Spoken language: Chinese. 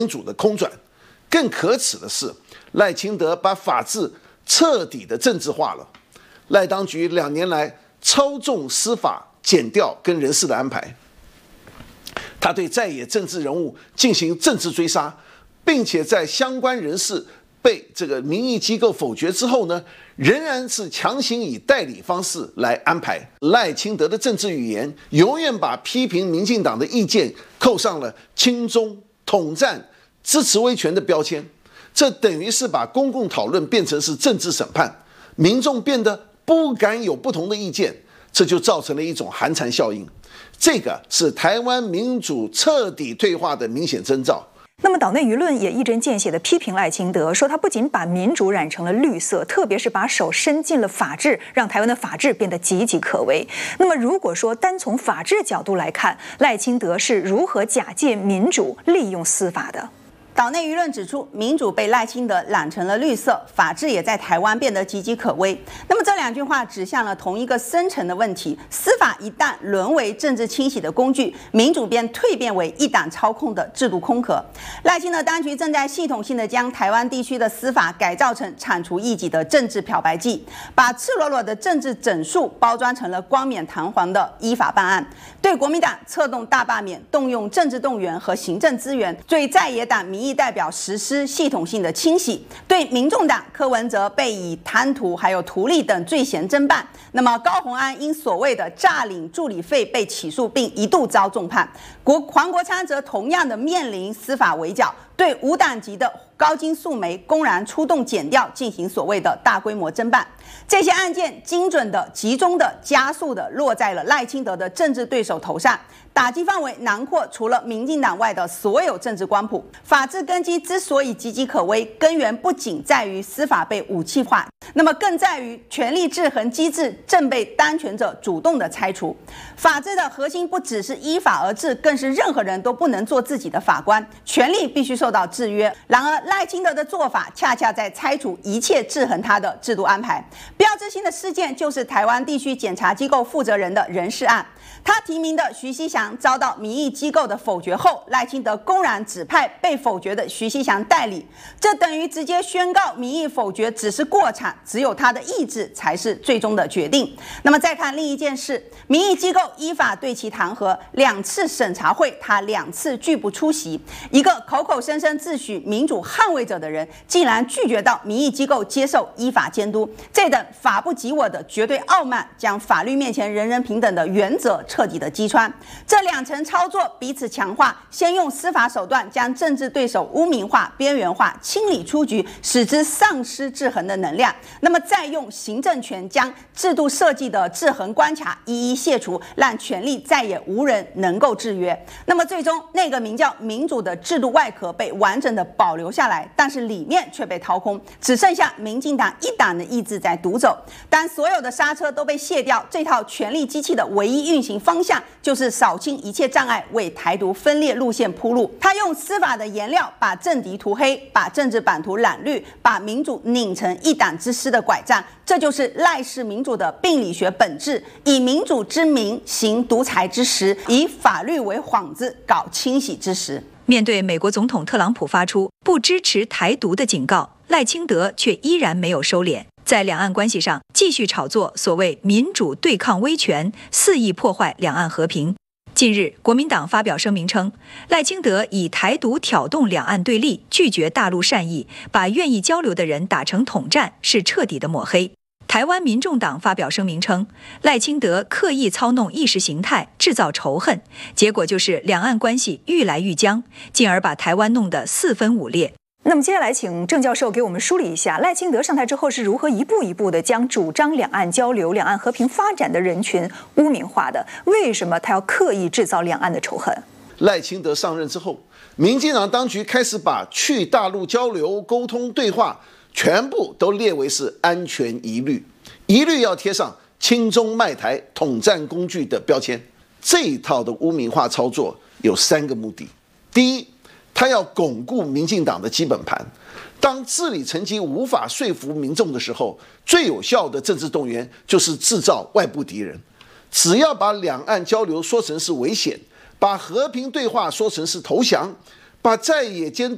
民主的空转。更可耻的是，赖清德把法治彻底的政治化了。赖当局2年来操纵司法、检调跟人事的安排，他对在野政治人物进行政治追杀，并且在相关人士被这个民意机构否决之后呢，仍然是强行以代理方式来安排。赖清德的政治语言永远把批评民进党的意见扣上了亲中、统战、支持威权的标签，这等于是把公共讨论变成是政治审判，民众变得不敢有不同的意见，这就造成了一种寒蝉效应。这个是台湾民主彻底退化的明显征兆。 那么岛内舆论也一针见血地批评赖清德，说他不仅把民主染成了绿色，特别是把手伸进了法治，让台湾的法治变得岌岌可危。那么如果说单从法治角度来看，赖清德是如何假借民主利用司法的？ 岛内舆论指出，民主被赖清德染成了绿色，法治也在台湾变得岌岌可危。那么这2句话指向了同一个深层的问题：司法一旦沦为政治清洗的工具，民主便蜕变为一党操控的制度空壳。赖清德当局正在系统性的将台湾地区的司法改造成铲除异己的政治漂白剂，把赤裸裸的政治整数包装成了冠冕堂皇的依法办案，对国民党策动大罢免，动用政治动员和行政资源，对在野党民意代表实施系统性的清洗，对民众党柯文哲被以贪图还有图利等罪嫌侦办。那么高虹安因所谓的诈领助理费被起诉，并一度遭重判。黄国昌则同样的面临司法围剿，对无党籍的高金素梅公然出动检调，进行所谓的大规模侦办。这些案件精准的、集中的、加速的落在了赖清德的政治对手头上，打击范围囊括除了民进党外的所有政治光谱。法治根基之所以岌岌可危，根源不仅在于司法被武器化，那么更在于权力制衡机制正被当权者主动的拆除。法治的核心不只是依法而治，更是任何人都不能做自己的法官，权力必须受到制约。然而赖清德的做法恰恰在拆除一切制衡他的制度安排。标志性的事件就是台湾地区检察机构负责人的人事案。他提名的徐熙祥遭到民意机构的否决后，赖清德公然指派被否决的徐熙祥代理，这等于直接宣告民意否决只是过场，只有他的意志才是最终的决定。那么再看另一件事，民意机构依法对其弹劾，2次审查会他2次拒不出席，一个口口声声自诩民主捍卫者的人，竟然拒绝到民意机构接受依法监督，这等法不及我的绝对傲慢，将法律面前人人平等的原则彻底的击穿。这2层操作彼此强化，先用司法手段将政治对手污名化、边缘化、清理出局，使之丧失制衡的能量，那么再用行政权将制度设计的制衡关卡一一卸除，让权力再也无人能够制约。那么最终那个名叫民主的制度外壳被完整的保留下来，但是里面却被掏空，只剩下民进党一党的意志在独走。当所有的刹车都被卸掉，这套权力机器的唯一运行方向就是扫清一切障碍，为台独分裂路线铺路。他用司法的颜料把政敌涂黑，把政治版图染绿，把民主拧成一党之师的拐杖，这就是赖氏民主的病理学本质：以民主之名行独裁之实，以法律为幌子搞清洗之实。 面对美国总统特朗普发出不支持台独的警告，赖清德却依然没有收敛，在两岸关系上继续炒作所谓民主对抗威权，肆意破坏两岸和平。近日，国民党发表声明称，赖清德以台独挑动两岸对立，拒绝大陆善意，把愿意交流的人打成统战，是彻底的抹黑。台湾民众党发表声明称，赖清德刻意操弄意识形态，制造仇恨，结果就是两岸关系愈来愈僵，进而把台湾弄得四分五裂。那么接下来请郑教授给我们梳理一下，赖清德上台之后是如何一步一步的将主张两岸交流、两岸和平发展的人群污名化的？为什么他要刻意制造两岸的仇恨？ 赖清德上任之后，民进党当局开始把去大陆交流、沟通、对话全部都列为是安全疑虑，一律要贴上亲中卖台、统战工具的标签。这一套的污名化操作有3个目的：第一，他要巩固民进党的基本盘。当治理成绩无法说服民众的时候，最有效的政治动员就是制造外部敌人。只要把两岸交流说成是危险，把和平对话说成是投降，把在野监督